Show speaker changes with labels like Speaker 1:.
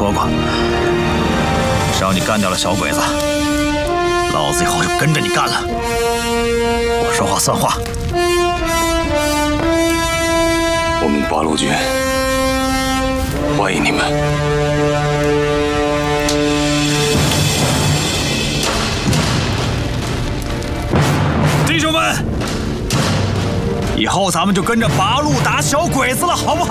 Speaker 1: 说过，只要你干掉了小鬼子，老子以后就跟着你干了。我说话算话。
Speaker 2: 我们八路军欢迎你们。
Speaker 1: 弟兄们，以后咱们就跟着八路打小鬼子了，好不好？